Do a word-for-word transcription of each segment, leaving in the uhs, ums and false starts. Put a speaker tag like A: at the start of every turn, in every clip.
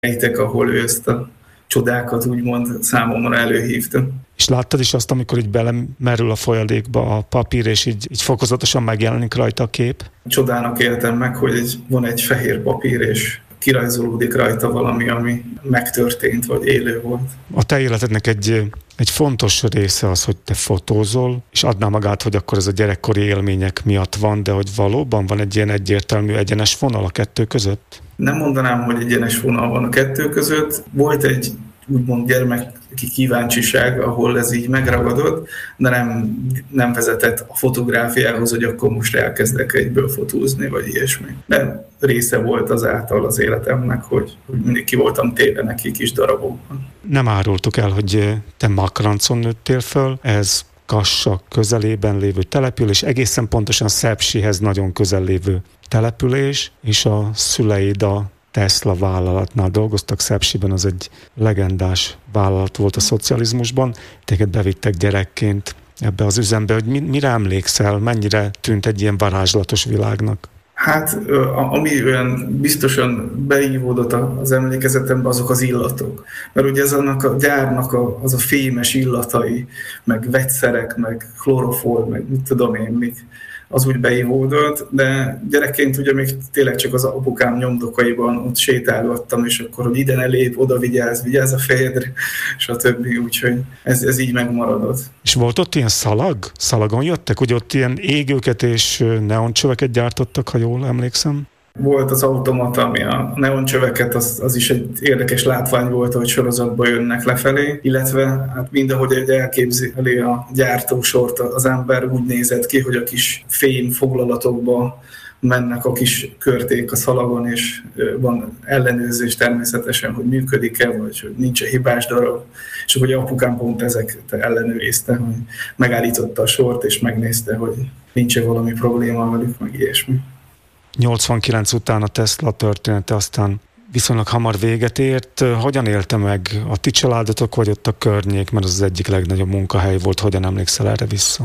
A: rejtek, ahol ő ezt a csodákat úgymond számomra előhívta.
B: És láttad is azt, amikor így belemerül a folyadékba a papír, és így, így fokozatosan megjelenik rajta a kép?
A: Csodának éltem meg, hogy egy, van egy fehér papír, és kirajzolódik rajta valami, ami megtörtént, vagy élő volt.
B: A te életednek egy, egy fontos része az, hogy te fotózol, és adná magát, hogy akkor ez a gyerekkori élmények miatt van, de hogy valóban van egy ilyen egyértelmű egyenes vonal a kettő között?
A: Nem mondanám, hogy egyenes vonal van a kettő között. Volt egy úgymond gyermeki kíváncsiság, ahol ez így megragadott, de nem, nem vezetett a fotográfiához, hogy akkor most elkezdek egyből fotózni, vagy ilyesmi. De része volt azáltal az életemnek, hogy, hogy mindig ki voltam téve neki kis darabokban.
B: Nem árultuk el, hogy te Makrancon nőttél föl, ez Kassa közelében lévő település, egészen pontosan Szepsihez nagyon közel lévő település, és a szüleid a Tesla vállalatnál dolgoztak Szepsiben, az egy legendás vállalat volt a szocializmusban. Téged bevittek gyerekként ebbe az üzembe, hogy mire emlékszel, mennyire tűnt egy ilyen varázslatos világnak?
A: Hát, ami olyan biztosan beívódott az emlékezetembe, azok az illatok. Mert ugye ez annak a gyárnak a, az a fémes illatai, meg vegyszerek, meg kloroform, meg mit tudom én, még az úgy beívódott, de gyerekként ugye még tényleg csak az apukám nyomdokaiban ott sétálgattam, és akkor, hogy ide ne lép, oda vigyázz, vigyázz a fejedre, stb. Úgyhogy ez, ez így megmaradott.
B: És volt ott ilyen szalag? Szalagon jöttek? Ugye ott ilyen égőket és neoncsöveket gyártottak, ha jól emlékszem?
A: Volt az automata, ami a neoncsöveket, az, az is egy érdekes látvány volt, hogy sorozatba jönnek lefelé, illetve hát mindahogy egy elképzeli a gyártósort az ember, úgy nézett ki, hogy a kis fém foglalatokba mennek a kis körték a szalagon, és van ellenőrzés természetesen, hogy működik-e, vagy hogy nincs-e hibás darab. És akkor apukám pont ezeket ellenőrizte, hogy megállította a sort, és megnézte, hogy nincs-e valami probléma velük, meg ilyesmi.
B: nyolcvankilenc után a Tesla története aztán viszonylag hamar véget ért. Hogyan élte meg a ti családotok, vagy ott a környék, mert az az egyik legnagyobb munkahely volt, hogyan emlékszel erre vissza?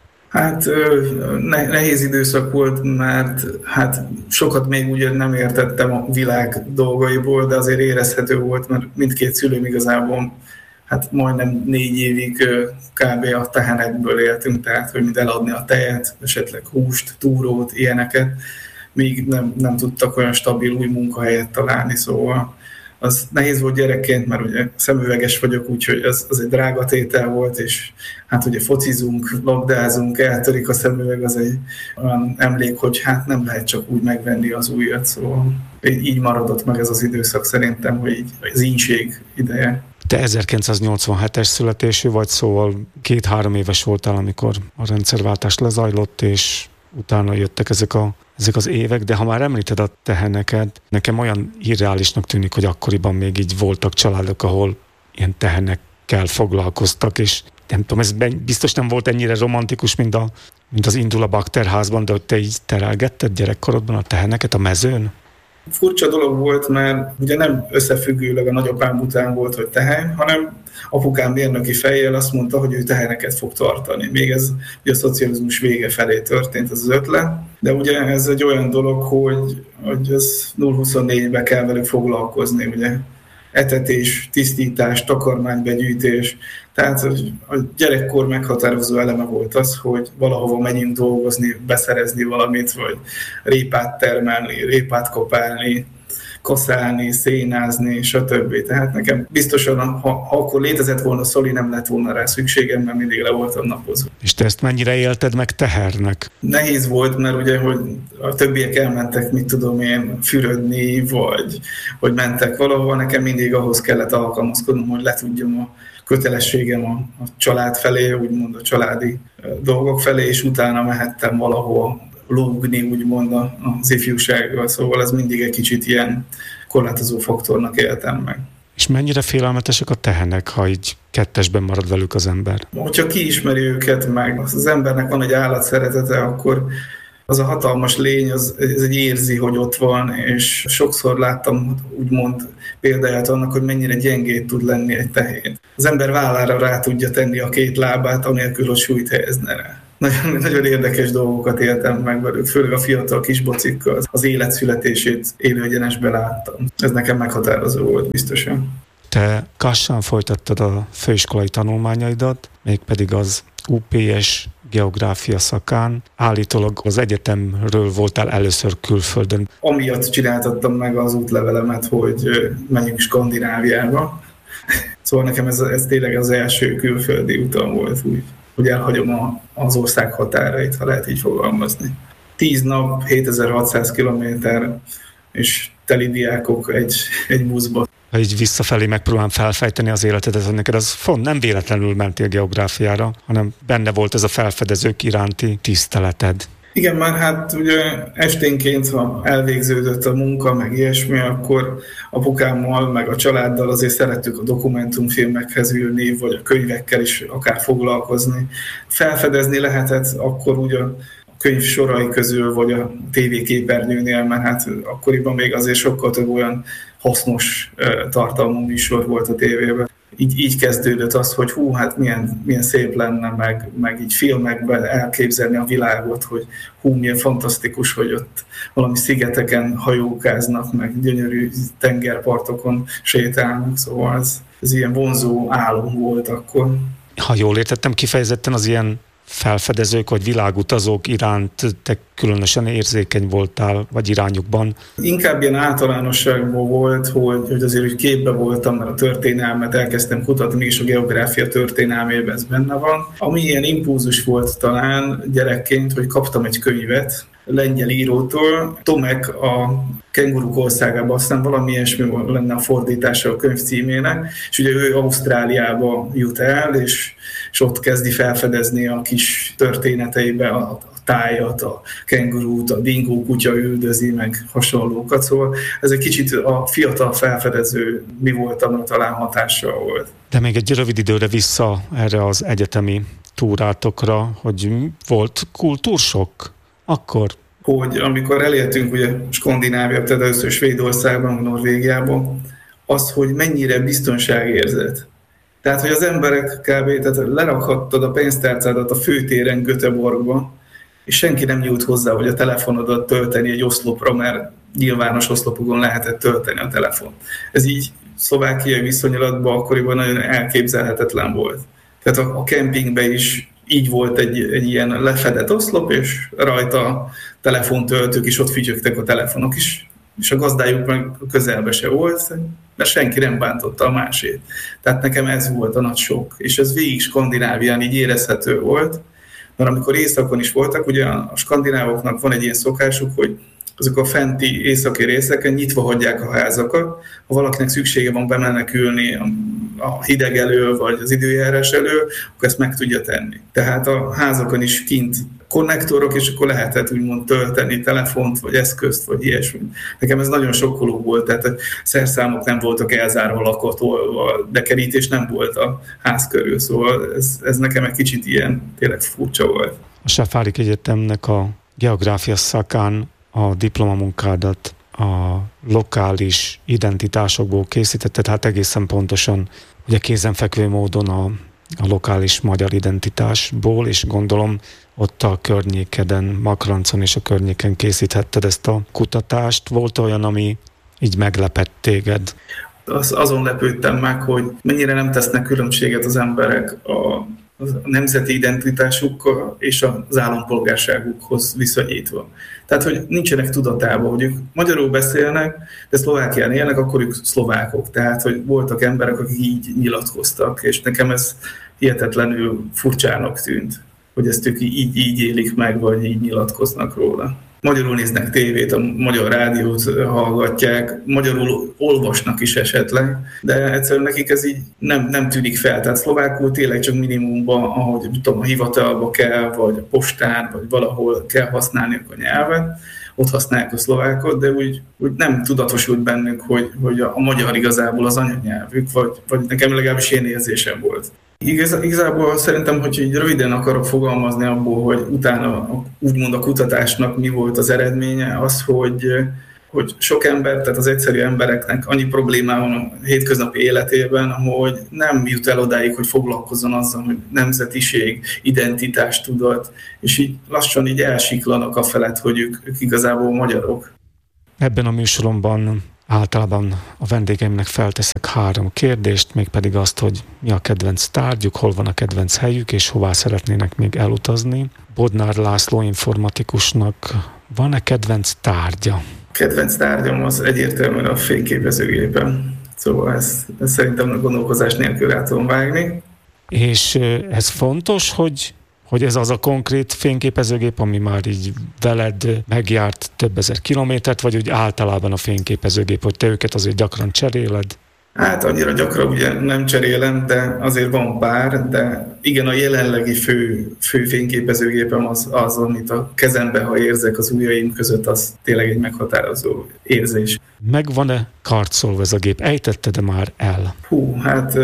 A: Hát nehéz időszak volt, mert hát sokat még ugye nem értettem a világ dolgaiból, de azért érezhető volt, mert mindkét szülőm igazából hát majdnem négy évig kb. A tehenekből éltünk, tehát hogy mind eladni a tejet, esetleg húst, túrót, ilyeneket, még nem, nem tudtak olyan stabil új munkahelyet találni, szóval az nehéz volt gyerekként, mert ugye szemüveges vagyok, úgyhogy az, az egy drága tétel volt, és hát ugye focizunk, labdázunk, eltörik a szemüveg, az egy olyan emlék, hogy hát nem lehet csak úgy megvenni az újat, szóval így maradott meg ez az időszak szerintem, hogy így az ínség ideje.
B: Te ezerkilencszáznyolcvanhetes születésű vagy, szóval két-három éves voltál, amikor a rendszerváltás lezajlott, és utána jöttek ezek, a, ezek az évek, de ha már említed a teheneket, nekem olyan irreálisnak tűnik, hogy akkoriban még így voltak családok, ahol ilyen tehenekkel foglalkoztak, és nem tudom, ez biztos nem volt ennyire romantikus, mint, a, mint az Indul a bakterházban, de hogy te így terelgetted gyerekkorodban a teheneket a mezőn?
A: Furcsa dolog volt, mert ugye nem összefüggőleg a nagyapám után volt, hogy tehén, hanem apukám mérnöki fejjel azt mondta, hogy ő teheneket fog tartani. Még ez ugye a szocializmus vége felé történt ez az ötlet, de ugye ez egy olyan dolog, hogy, hogy ez nulla huszonnégyben kell velük foglalkozni, ugye etetés, tisztítás, takarmánybegyűjtés. Tehát a gyerekkor meghatározó eleme volt az, hogy valahova megyünk dolgozni, beszerezni valamit, vagy répát termelni, répát kopálni, kaszálni, szénázni, stb. Tehát nekem biztosan, ha, ha akkor létezett volna szoli, nem lett volna rá szükségem, mert mindig le voltam napozva.
B: És te ezt mennyire élted meg tehernek?
A: Nehéz volt, mert ugye, hogy a többiek elmentek, mit tudom én, fürödni, vagy hogy mentek valahol, nekem mindig ahhoz kellett alkalmazkodnom, hogy le tudjam a kötelességem a, a család felé, úgymond a családi dolgok felé, és utána mehettem valahol lógni, úgymond az ifjúsággal, szóval ez mindig egy kicsit ilyen korlátozó faktornak éltem meg.
B: És mennyire félelmetesek a tehenek, ha így kettesben marad velük az ember?
A: Hogyha kiismeri őket meg, az embernek van egy állatszeretete, akkor az a hatalmas lény, az, az egy érzi, hogy ott van, és sokszor láttam úgymond példáját annak, hogy mennyire gyengét tud lenni egy tehén. Az ember vállára rá tudja tenni a két lábát, anélkül, hogy súlyt helyezne rá. nagyon, nagyon érdekes dolgokat éltem meg velük, főleg a fiatal kisbocikkal, az élet születését élőegyenesben láttam. Ez nekem meghatározó volt biztosan.
B: Te Kassán folytattad a főiskolai tanulmányaidat, mégpedig az u pé es geográfia szakán. Állítólag az egyetemről voltál először külföldön.
A: Amiatt csináltattam meg az útlevelemet, hogy menjünk Skandináviába. Szóval nekem ez, ez tényleg az első külföldi utam volt, úgy, hogy elhagyom a, az ország határait, ha lehet így fogalmazni. Tíz nap, hétezer-hatszáz kilométer, és teli diákok egy, egy buszba.
B: Ha így visszafelé megpróbálom felfejteni az életedet, hogy neked az font nem véletlenül mentél geográfiára, hanem benne volt ez a felfedezők iránti tiszteleted.
A: Igen, már hát ugye esténként, ha elvégződött a munka, meg ilyesmi, akkor apukámmal, meg a családdal azért szerettük a dokumentumfilmekhez ülni, vagy a könyvekkel is akár foglalkozni. Felfedezni lehetett akkor ugye a könyv sorai közül, vagy a tévéképernyőnél, mert hát akkoriban még azért sokkal több olyan hasznos tartalmú műsor volt a tévében. Így, így kezdődött az, hogy hú, hát milyen, milyen szép lenne, meg, meg így filmekben elképzelni a világot, hogy hú, milyen fantasztikus, hogy ott valami szigeteken hajókáznak, meg gyönyörű tengerpartokon sétálnak, szóval ez, ez ilyen vonzó álom volt akkor.
B: Ha jól értettem, kifejezetten az ilyen felfedezők vagy világutazók iránt te különösen érzékeny voltál, vagy irányukban?
A: Inkább ilyen általánosságban volt, hogy, hogy azért úgy képbe voltam, mert a történelmet elkezdtem kutatni, mégis a geográfia történelmében ez benne van. Ami ilyen impulzus volt talán gyerekként, hogy kaptam egy könyvet lengyel írótól, Tomek a Kenguruk országában, aztán valami ilyesmi lenne a fordítása a könyv címének, és ugye ő Ausztráliába jut el, és, és ott kezdi felfedezni a kis történeteibe a, a tájat, a kengurút, a dingó kutya üldözi, meg hasonlókat, szóval ez egy kicsit a fiatal felfedező mi voltam, talán hatással volt.
B: De még egy rövid időre vissza erre az egyetemi túrátokra, hogy volt kultúrsokk akkor?
A: Hogy amikor elértünk ugye Skandinávia, tehát először Svédországban, Norvégiában, az, hogy mennyire biztonságérzet. Tehát, hogy az emberek kb. Tehát lerakhattad a pénztárcádat a főtéren Göteborgba, és senki nem nyújt hozzá, hogy a telefonodat tölteni egy oszlopra, mert nyilvános oszlopokon lehetett tölteni a telefon. Ez így szlovákiai viszonylatban akkoriban nagyon elképzelhetetlen volt. Tehát a, a kempingben is így volt egy, egy ilyen lefedett oszlop, és rajta a telefontöltők is ott fütyögtek a telefonok is, és a gazdájuk meg közelbe se volt, mert senki nem bántotta a másét. Tehát nekem ez volt a nagy sok, és ez végig Skandinávián így érezhető volt, mert amikor északon is voltak, ugye a skandinávoknak van egy ilyen szokásuk, hogy azok a fenti északi részeken nyitva hagyják a házakat, ha valakinek szüksége van bemenekülni a hideg elől, vagy az időjárás elől, akkor ezt meg tudja tenni. Tehát a házakon is kint konnektorok, és akkor lehetett úgymond tölteni telefont, vagy eszközt, vagy ilyesmi. Nekem ez nagyon sokkoló volt, tehát a szerszámok nem voltak elzárva, lakatolva, de kerítés nem volt a ház körül, szóval ez, ez nekem egy kicsit ilyen tényleg furcsa volt.
B: A Safárik Egyetemnek a geográfia szakán a diplomamunkádat a lokális identitásokból készítetted, hát egészen pontosan ugye kézenfekvő módon a, a lokális magyar identitásból, és gondolom ott a környékeden, Makrancon és a környéken készíthetted ezt a kutatást. Volt olyan, ami így meglepett téged?
A: Az, azon lepődtem meg, hogy mennyire nem tesznek különbséget az emberek a a nemzeti identitásukkal és az állampolgárságukhoz viszonyítva. Tehát, hogy nincsenek tudatában, hogy ők magyarul beszélnek, de Szlovákián élnek, akkor ők szlovákok. Tehát, hogy voltak emberek, akik így nyilatkoztak, és nekem ez hihetetlenül furcsának tűnt, hogy ezt ők így, így élik meg, vagy így nyilatkoznak róla. Magyarul néznek tévét, a magyar rádiót hallgatják, magyarul olvasnak is esetleg, de egyszerűen nekik ez így nem, nem tűnik fel. Tehát szlovákul tényleg csak minimumban, ahogy tudom, a hivatalba kell, vagy a postán, vagy valahol kell használni a nyelvet, ott használják a szlovákot, de úgy, úgy nem tudatosult bennük, hogy, hogy a magyar igazából az anyanyelvük, vagy, vagy nekem legalábbis ilyen érzésem volt. Igaz, igazából szerintem, hogy így röviden akarok fogalmazni abból, hogy utána úgymond a kutatásnak mi volt az eredménye, az, hogy, hogy sok ember, tehát az egyszerű embereknek annyi problémája van a hétköznapi életében, hogy nem jut el odáig, hogy foglalkozzon azzal, hogy nemzetiség, identitástudat, és így lassan így elsiklanak a felett, hogy ők, ők igazából magyarok.
B: Ebben a műsoromban általában a vendégeimnek felteszek három kérdést, mégpedig azt, hogy mi a kedvenc tárgyuk, hol van a kedvenc helyük, és hová szeretnének még elutazni. Bodnár László informatikusnak van-e kedvenc tárgya?
A: Kedvenc tárgyam az egyértelműen a fényképezőgépem. Szóval ezt, ezt szerintem a gondolkozás nélkül rá tudom vágni.
B: És ez fontos, hogy hogy ez az a konkrét fényképezőgép, ami már így veled megjárt több ezer kilométert, vagy úgy általában a fényképezőgép, hogy te őket azért gyakran cseréled?
A: Hát annyira gyakran ugye nem cserélem, de azért van pár, de igen, a jelenlegi fő, fő fényképezőgépem az, az, amit a kezembe, ha érzek az ujjaim között, az tényleg egy meghatározó érzés.
B: Megvan-e karcolva ez a gép? Ejtetted-e már el?
A: Hú, hát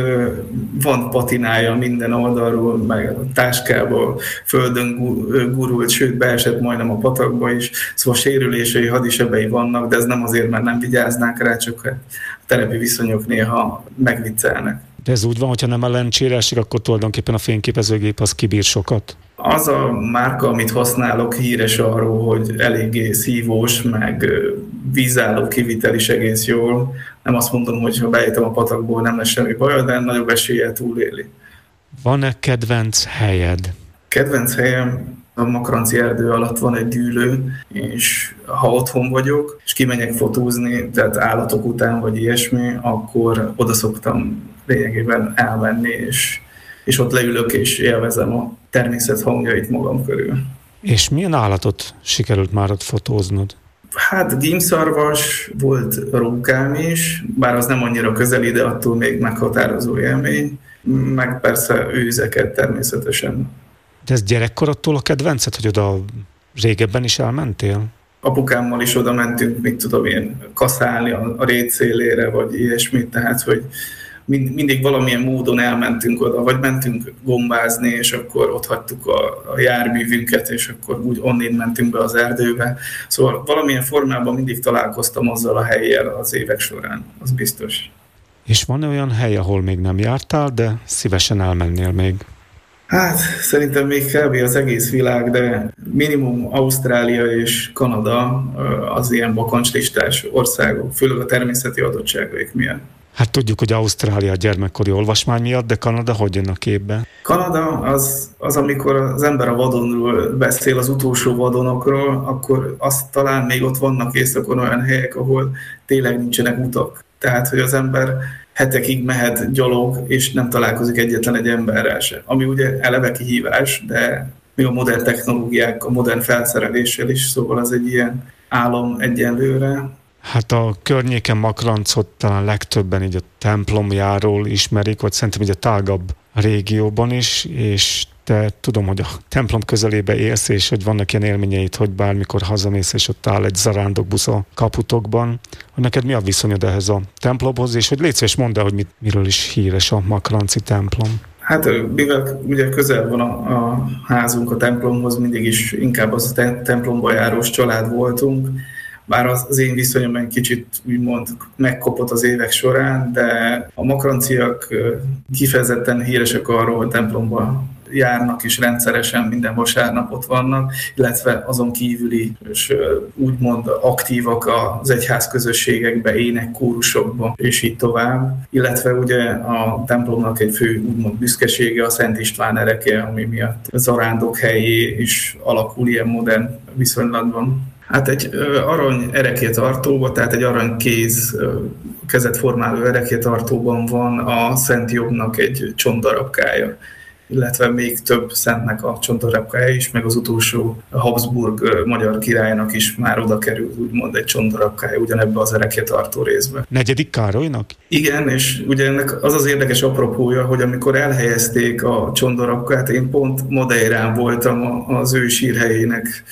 A: van patinája minden oldalról, meg a táskából földön gurult, sőt beesett majdnem a patakba is, szóval sérülései, hadisebei vannak, de ez nem azért, mert nem vigyáznák rá, csak a telepi viszonyok néha megviccelnek.
B: De ez úgy van, hogyha nem ellencsére esik, akkor tulajdonképpen a fényképezőgép az kibír sokat?
A: Az a márka, amit használok, híres arról, hogy eléggé szívós, meg vízálló kivitel is egész jól. Nem azt mondom, hogy ha bejöttem a patakból, nem lesz semmi baj, de nagyobb eséllyel túléli.
B: Van-e kedvenc helyed?
A: Kedvenc helyem a Makranci erdő alatt van egy dűlő, és ha otthon vagyok, és kimegyek fotózni, tehát állatok után vagy ilyesmi, akkor oda szoktam lényegében elmenni, és, és ott leülök és élvezem a természet hangjait magam körül.
B: És milyen állatot sikerült már ott fotóznod?
A: Hát gímszarvas, volt rókám is, bár az nem annyira közeli, de attól még meghatározó élmény, meg persze őzeket természetesen.
B: De ez gyerekkorodtól a kedvenced, hogy oda régebben is elmentél?
A: Apukámmal is oda mentünk, mit tudom én, kaszálni a, a rét szélére, vagy ilyesmit, tehát hogy mind, mindig valamilyen módon elmentünk oda, vagy mentünk gombázni, és akkor ott hagytuk a, a járművünket, és akkor úgy onnét mentünk be az erdőbe. Szóval valamilyen formában mindig találkoztam azzal a hellyel az évek során, az biztos.
B: És van olyan hely, ahol még nem jártál, de szívesen elmennél még?
A: Hát szerintem még kb. Az egész világ, de minimum Ausztrália és Kanada az ilyen bakancslistás országok, főleg a természeti adottságaik miatt.
B: Hát tudjuk, hogy Ausztrália gyermekkori olvasmány miatt, de Kanada hogy jön a képbe?
A: Kanada az, az, amikor az ember a vadonról beszél, az utolsó vadonokról, akkor azt talán még ott vannak északon olyan helyek, ahol tényleg nincsenek utak. Tehát, hogy az ember hetekig mehet gyalog, és nem találkozik egyetlen egy emberrel se. Ami ugye eleve kihívás, de még a modern technológiák, a modern felszereléssel is, szóval az egy ilyen álom egyenlőre.
B: Hát a környéken Makrancot talán legtöbben így a templomjáról ismerik, vagy szerintem így a tágabb régióban is, és te tudom, hogy a templom közelébe élsz, és hogy vannak ilyen élményeid, hogy bármikor hazamész, és ott áll egy zarándokbusz a kaputokban, hogy neked mi a viszonyod ehhez a templomhoz, és hogy légy szíves, mondd el, hogy mit, miről is híres a makranci templom.
A: Hát mivel ugye közel van a, a házunk a templomhoz, mindig is inkább az a templomba járós család voltunk, bár az, az én viszonyom egy kicsit úgymond megkopott az évek során, de a makranciak kifejezetten híresek arról, hogy templomba járnak és rendszeresen minden vasárnap ott vannak, illetve azon kívüli és úgymond aktívak az egyház közösségekbe, énekkórusokba, és így tovább. Illetve ugye a templomnak egy fő úgymond büszkesége a Szent István ereke, ami miatt zarándok helyé is alakul ilyen modern viszonylatban. Hát egy arany ereklytartóban, tehát egy aranykéz kezet formáló ereklytartóban van a Szent Jobbnak egy csontdarabkája, illetve még több szentnek a csontdarabkája is, meg az utolsó Habsburg magyar királynak is már oda került úgymond egy csontdarabkája ugyanebbe az ereklytartó részbe.
B: Negyedik Károlynak?
A: Igen, és ugye ennek az az érdekes apropója, hogy amikor elhelyezték a csontdarabkát, én pont Madeirán voltam az ő sírhelyének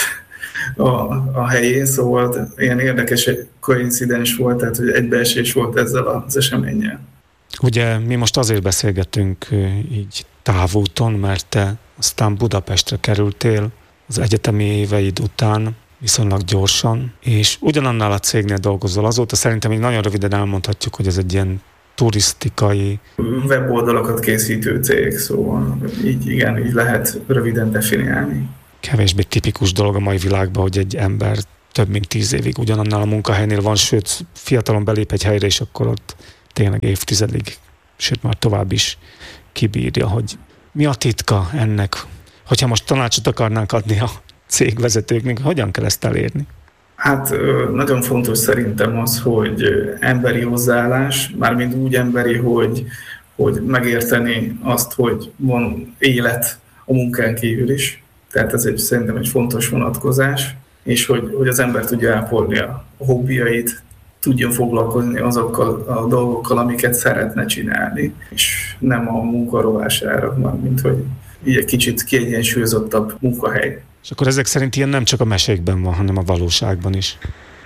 A: A, a helyén, szóval ilyen érdekes koincidens volt, tehát hogy egybeesés volt ezzel az eseménnyel.
B: Ugye mi most azért beszélgetünk így távúton, mert te aztán Budapestre kerültél az egyetemi éveid után, viszonylag gyorsan, és ugyanannál a cégnél dolgozol. Azóta szerintem így nagyon röviden elmondhatjuk, hogy ez egy ilyen turisztikai...
A: weboldalakat készítő cég, szóval így igen, így lehet röviden definiálni.
B: Kevésbé tipikus dolog a mai világban, hogy egy ember több mint tíz évig ugyanannál a munkahelynél van, sőt, fiatalon belép egy helyre, és akkor ott tényleg évtizedig, sőt már tovább is kibírja, hogy mi a titka ennek, hogyha most tanácsot akarnánk adni a cégvezetőknek, hogyan kell ezt elérni?
A: Hát nagyon fontos szerintem az, hogy emberi hozzáállás, mármint úgy emberi, hogy, hogy megérteni azt, hogy van élet a munkán kívül is. Tehát ez egy, szerintem egy fontos vonatkozás, és hogy, hogy az ember tudja ápolni a hobbiait, tudjon foglalkozni azokkal a dolgokkal, amiket szeretne csinálni, és nem a munka rovására, mármint hogy így egy kicsit kiegyensúlyozottabb munkahely.
B: És akkor ezek szerint ilyen nem csak a mesékben van, hanem a valóságban is.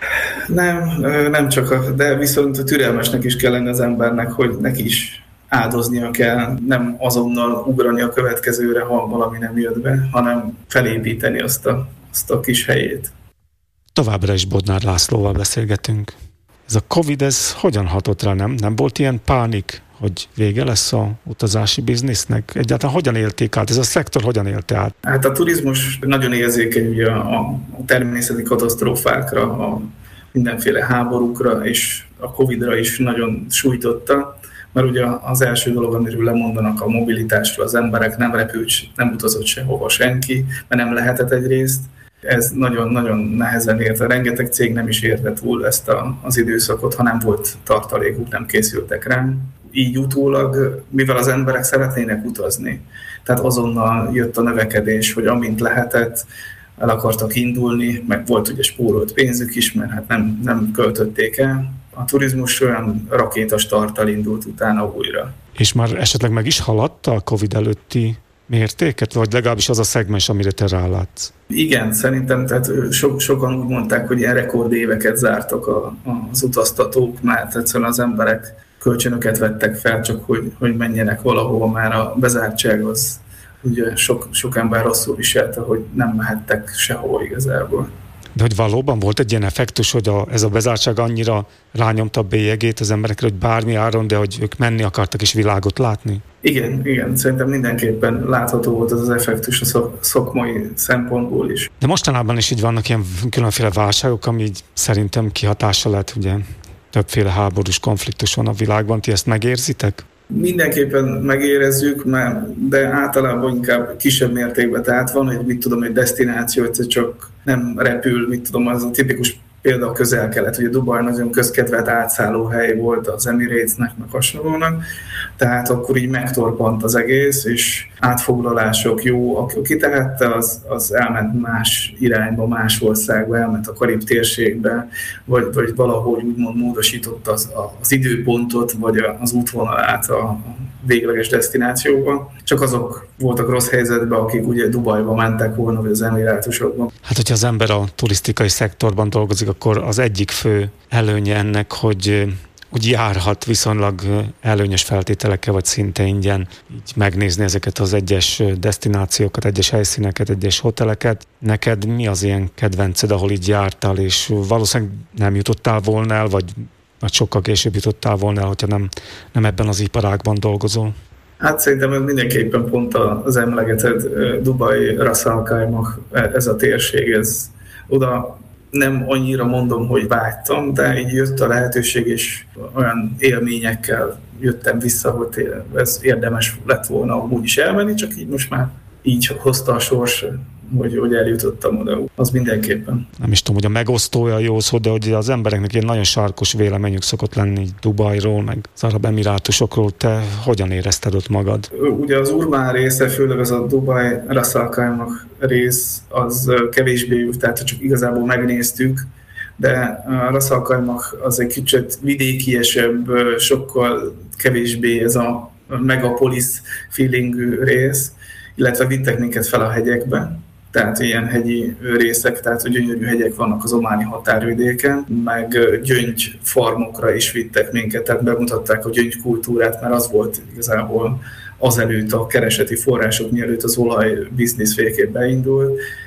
A: Nem, nem csak, a, de viszont türelmesnek is kell lenni az embernek, hogy neki is áldoznia kell, nem azonnal ugrani a következőre, ha valami nem jött be, hanem felépíteni azt a, azt a kis helyét.
B: Továbbra is Bodnár Lászlóval beszélgetünk. Ez a Covid, ez hogyan hatott rá, nem? Nem volt ilyen pánik, hogy vége lesz a utazási biznisznek? Egyáltalán hogyan élték át? Ez a szektor hogyan élte át?
A: Hát a turizmus nagyon érzékeny ugye a, a természeti katasztrófákra, a mindenféle háborúkra, és a Covidra is nagyon sújtotta, mert ugye az első dolog, amiről lemondanak a mobilitásról, az emberek nem repült, nem utazott sehova senki, mert nem lehetett egyrészt. Ez nagyon-nagyon nehezen érte. Rengeteg cég nem is érte túl ezt a, az időszakot, ha nem volt tartalékuk, nem készültek rá. Így utólag, mivel az emberek szeretnének utazni, tehát azonnal jött a növekedés, hogy amint lehetett, el akartak indulni, meg volt ugye spórolt pénzük is, mert hát nem, nem költötték el. A turizmus olyan rakétastarttal indult utána újra.
B: És már esetleg meg is haladta a Covid előtti mértéket, vagy legalábbis az a szegmens, amire te rálátsz?
A: Igen, szerintem tehát so, sokan úgy mondták, hogy ilyen rekordéveket zártak a, az utaztatók, mert egyszerűen az emberek kölcsönöket vettek fel, csak hogy, hogy menjenek valahova, már a bezártság az ugye sok, sok ember rosszul viselte, hogy nem mehettek sehova igazából.
B: De hogy valóban volt egy ilyen effektus, hogy a, ez a bezártság annyira rányomta a bélyegét az emberekre, hogy bármi áron, de hogy ők menni akartak és világot látni?
A: Igen, igen, szerintem mindenképpen látható volt az az effektus a szakmai szempontból is.
B: De mostanában is így vannak ilyen különféle válságok, ami így szerintem kihatása lett, ugye többféle háborús konfliktus van a világban. Ti ezt megérzitek?
A: Mindenképpen megérezzük, de általában inkább kisebb mértékben. Tehát van egy, mit tudom, egy desztináció, hogy csak nem repül, mit tudom, az a tipikus példa a Közel-Kelet, ugye Dubaj nagyon közkedvelt átszállóhely volt az Emirates-nek, meg hasonlónak, tehát akkor így megtorpant az egész, és átfoglalások jó, aki tehette, az, az elment más irányba, más országba, elment a Karib térségbe, vagy, vagy valahogy úgymond módosította az, az időpontot, vagy az útvonalát a végleges desztinációba. Csak azok voltak rossz helyzetben, akik ugye Dubajba mentek volna, vagy az Emirátusokban.
B: Hát, hogyha az ember a turisztikai szektorban dolgozik, akkor az egyik fő előnye ennek, hogy úgy járhat viszonylag előnyös feltételekkel, vagy szinte ingyen így megnézni ezeket az egyes desztinációkat, egyes helyszíneket, egyes hoteleket. Neked mi az ilyen kedvenced, ahol így jártál, és valószínűleg nem jutottál volna el, vagy, vagy sokkal később jutottál volna el, hogyha nem, nem ebben az iparágban dolgozol?
A: Hát szerintem ez mindenképpen pont az emlegetett Dubaj, Ras Al Khaimah, ez a térség, ez oda nem annyira mondom, hogy vágytam, de így jött a lehetőség, és olyan élményekkel jöttem vissza, hogy ez érdemes lett volna úgy is elmenni, csak így most már így hozta a sors, hogy, hogy eljutottam oda. Az mindenképpen. Nem is tudom, hogy a megosztója jó szó, de hogy az embereknek ilyen nagyon sarkos véleményük szokott lenni Dubajról, meg az Arab Emirátusokról. Te hogyan érezted ott magad? Ugye az urbán része, főleg az a Dubaj, Ras Al Khaimah rész, az kevésbé, tehát csak igazából megnéztük, de a Ras Al Khaimah az egy kicsit vidékiesebb, sokkal kevésbé ez a megapolis feelingű rész, illetve vittek minket fel a hegyekbe, tehát ilyen hegyi részek, tehát hogy gyönyörű hegyek vannak az ománi határvidéken, meg gyöngyfarmokra is vittek minket, tehát bemutatták a gyöngykultúrát, mert az volt igazából azelőtt a kereseti források, mielőtt az olaj biznisz végképp beindult,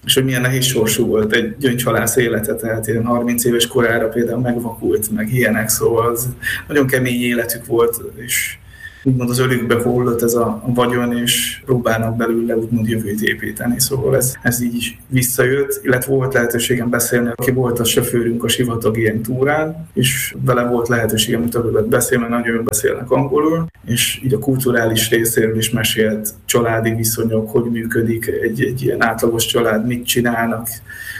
A: és hogy milyen nehéz sorsú volt egy gyöngyhalász élete, tehát ilyen harminc éves korára például megvakult, meg ilyenek, szóval az nagyon kemény életük volt, és úgymond az ölükbe hullott ez a vagyon, és próbálnak belőle úgymond jövőt építeni, szóval ez, ez így is visszajött, illetve volt lehetőségem beszélni, aki volt a sofőrünk a sivatagi ilyen túrán, és vele volt lehetőségem többet beszélni, mert nagyon jól beszélnek angolul, és így a kulturális részéről is mesélt, családi viszonyok, hogy működik egy, egy ilyen átlagos család, mit csinálnak,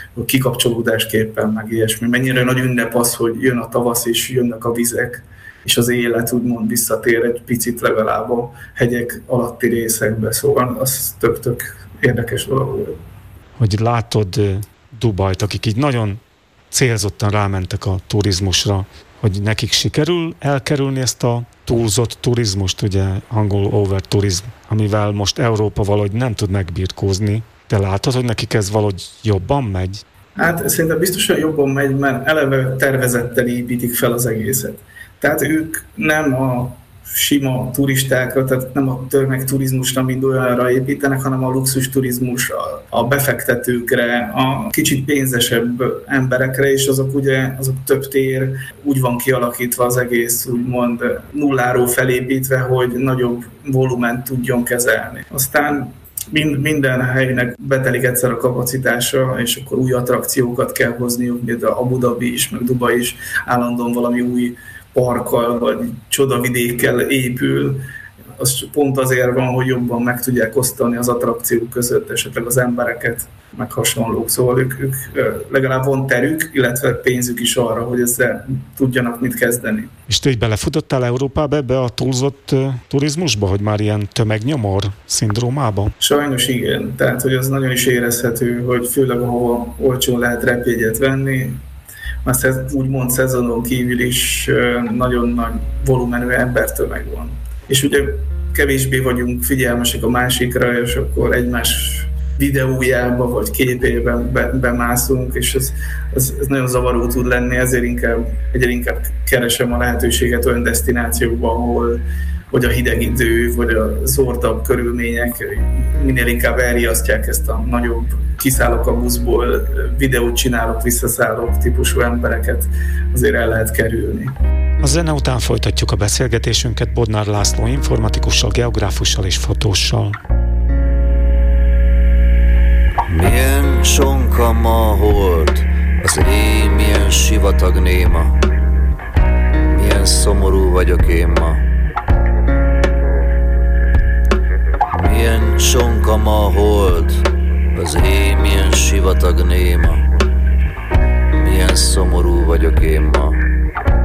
A: kikapcsolódásképpen, meg ilyesmi. Mennyire nagy ünnep az, hogy jön a tavasz, és jönnek a vizek, és az élet úgymond visszatér egy picit legalább a hegyek alatti részekbe, szóval az tök-tök érdekes dolog volt.
B: Hogy látod Dubajt, akik így nagyon célzottan rámentek a turizmusra, hogy nekik sikerül elkerülni ezt a túlzott turizmust, ugye angol overturizm, amivel most Európa valahogy nem tud megbirkózni. Te látod, hogy nekik ez valahogy jobban megy?
A: Hát szerintem biztosan jobban megy, mert eleve tervezettel építik fel az egészet. Tehát ők nem a sima turistákra, tehát nem a tömegturizmusra, mint olyanra építenek, hanem a luxus turizmusra, a befektetőkre, a kicsit pénzesebb emberekre, és azok ugye, azok több tér, úgy van kialakítva az egész, úgymond nulláról felépítve, hogy nagyobb volument tudjon kezelni. Aztán Mind, minden helynek betelik egyszer a kapacitása, és akkor új attrakciókat kell hozniuk, mint a Abu Dhabi is, meg Dubai is állandóan valami új parkkal, vagy csodavidékkel épül. Az pont azért van, hogy jobban meg tudják osztani az attrakciók között esetleg az embereket, meg hasonlók. Szóval ők, ők legalább van terük, illetve pénzük is arra, hogy ezzel tudjanak mit kezdeni.
B: És te így belefutottál Európába ebbe a túlzott uh, turizmusba, hogy már ilyen tömegnyomor szindrómába?
A: Sajnos igen. Tehát, hogy az nagyon is érezhető, hogy főleg ahova olcsón lehet repjegyet venni, azt úgymond szezonon kívül is nagyon nagy volumenű embertömeg van. És ugye kevésbé vagyunk figyelmesek a másikra, és akkor egymás videójába vagy képében be, bemászunk, és ez, ez, ez nagyon zavaró tud lenni, ezért inkább, egyre inkább keresem a lehetőséget olyan desztinációkban, ahol vagy a hideg idő, vagy a zordabb körülmények minél inkább elriasztják ezt a nagyobb kiszállok a buszból, videót csinálok, visszaszállok típusú embereket, azért el lehet kerülni.
B: A zene után folytatjuk a beszélgetésünket Bodnár László informatikussal, geográfussal és fotóssal.
C: Milyen csonka ma hold, az éj milyen sivatag néma, milyen szomorú vagyok én ma. Milyen csonka ma hold, az éj milyen sivatag néma, milyen szomorú vagyok én ma.